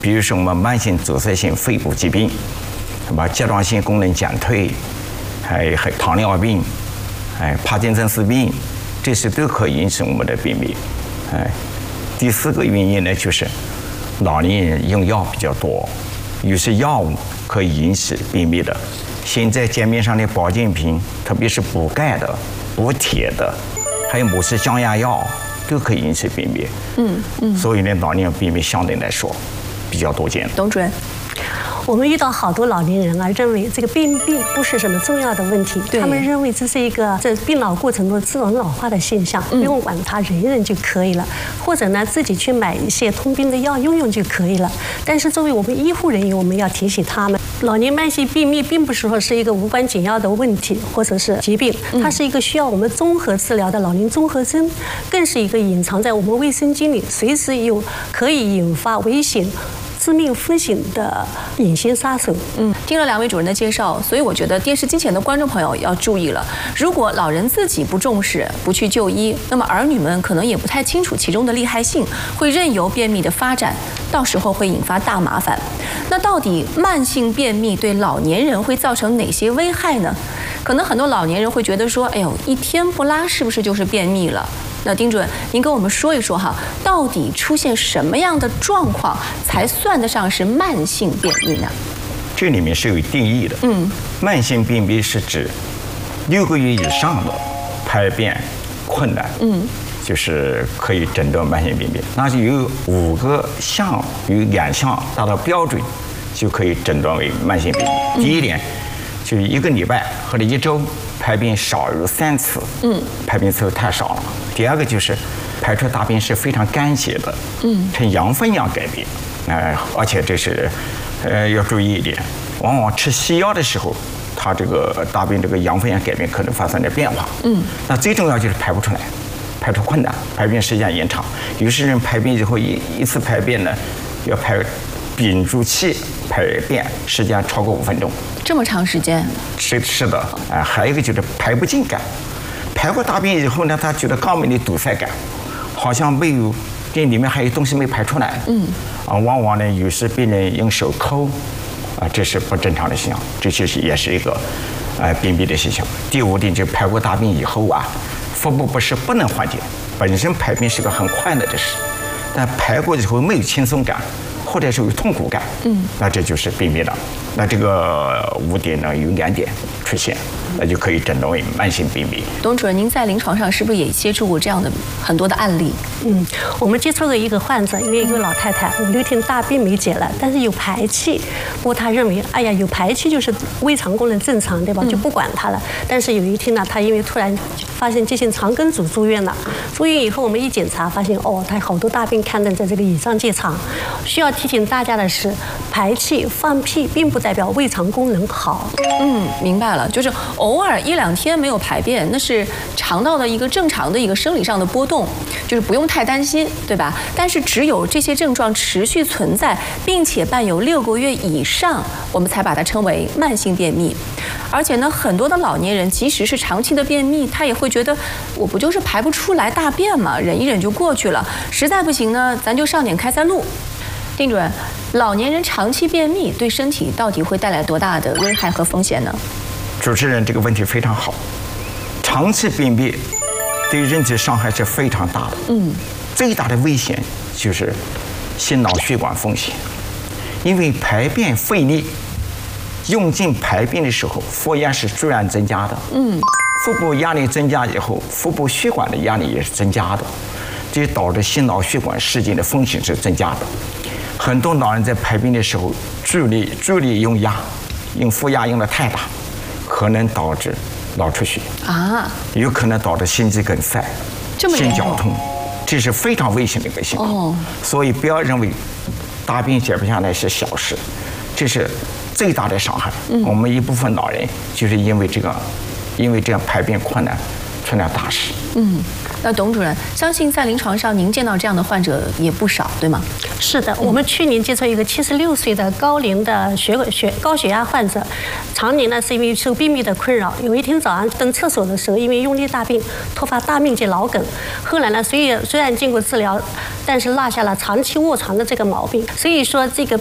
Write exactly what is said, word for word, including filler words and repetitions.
比如说我们慢性阻塞性肺部疾病，什么甲状腺功能减退，还还糖尿病，哎，帕金森氏病，这些都可以引起我们的便秘。哎，第四个原因呢，就是老年人用药比较多，有些药物可以引起便秘的。现在市面上的保健品，特别是补钙的、补铁的，还有某些降压药，都可以引起便秘。嗯嗯。所以呢，老年人便秘相对来说比较多见。 董主任。 我们遇到好多老年人啊，认为这个便秘不是什么重要的问题，他们认为这是一个在病老过程中自然老化的现象，不用管它，忍一忍就可以了，或者呢自己去买一些通病的药用用就可以了。但是作为我们医护人员，我们要提醒他们，老年慢性便秘并不是说是一个无关紧要的问题或者是疾病，它是一个需要我们综合治疗的老年综合征，更是一个隐藏在我们卫生巾里，随时有可以引发危险、致命风险的隐形杀手。 嗯，听了两位主任的介绍，所以我觉得电视机前的观众朋友要注意了。如果老人自己不重视、不去就医，那么儿女们可能也不太清楚其中的厉害性，会任由便秘的发展，到时候会引发大麻烦。那到底慢性便秘对老年人会造成哪些危害呢？可能很多老年人会觉得说，哎呦，一天不拉是不是就是便秘了？那丁主任，您跟我们说一说哈，到底出现什么样的状况才算得上是慢性便秘呢？ 这里面是有定义的。嗯，慢性便秘是指六个月以上的排便困难，嗯，就是可以诊断慢性便秘。那就有五个项，有两项达到标准，就可以诊断为慢性便秘。嗯、第一点，就是一个礼拜或者一周排便少于三次，嗯，排便次数太少了。第二个就是排出大便是非常干结的，嗯，呈羊粪样改变，呃，而且这是，呃，要注意一点，往往吃西药的时候，它这个大便这个羊粪样改变可能发生点变化，嗯，那最重要就是排不出来，排出困难，排便时间延长，有些人排便以后一一次排便呢，要排屏住气排便，时间超过五分钟。 这么长时间？ 是是的，啊、呃，还有一个就是排不尽感，排过大便以后呢，他觉得肛门的堵塞感，好像没有，这里面还有东西没排出来。嗯，啊，往往呢，有时病人用手抠，啊，这是不正常的现象，这其实也是一个，呃，便秘的现象。第五点就是排过大便以后啊，腹部不适不能缓解，本身排便是个很快乐的事，但排过以后没有轻松感。或者是有痛苦感，嗯，那这就是便秘了。那这个五点呢有两点出现，那就可以诊断为慢性便秘。 董主任，您在临床上是不是也接触过这样的很多的案例？ 嗯，我们接触了一个患者，因为一个老太太五六天大便没解了，但是有排气，不过她认为，哎呀，有排气就是胃肠功能正常，对吧？就不管她了。但是有一天呢，她因为突然发现急性肠梗阻住院了，住院以后我们一检查发现，哦，她好多大便刊登在这个乙状结肠，需要提醒大家的是，排气放屁并不代表胃肠功能好。 嗯，明白了，就是偶尔一两天没有排便，那是肠道的一个正常的一个生理上的波动，就是不用太担心，对吧？但是只有这些症状持续存在，并且伴有六个月以上，我们才把它称为慢性便秘。而且呢，很多的老年人即使是长期的便秘，他也会觉得我不就是排不出来大便嘛，忍一忍就过去了，实在不行呢，咱就上点开塞露。丁主任，老年人长期便秘对身体到底会带来多大的危害和风险呢？ 主持人这个问题非常好，长期便秘对人体伤害是非常大的。嗯，最大的危险就是心脑血管风险，因为排便费力，用尽排便的时候，腹压是自然增加的。嗯，腹部压力增加以后，腹部血管的压力也是增加的，这导致心脑血管事件的风险是增加的。很多老人在排便的时候，注意力注意力用压，用腹压用的太大，可能导致脑出血啊，有可能导致心肌梗塞、心绞痛，这是非常危险的一个情况。哦，所以不要认为大便解不下来是小事，这是最大的伤害。嗯，我们一部分老人就是因为这个，因为这样排便困难，出了大事。嗯。 那董主任，相信在临床上您见到这样的患者也不少，对吗？ 是的，我们去年接触一个七十六岁的高龄的血血高血压患者，常年呢是因为受便秘的困扰。有一天早上登厕所的时候，因为用力大便，突发大面积脑梗。后来呢，虽虽然经过治疗，但是落下了长期卧床的这个毛病。所以说，这个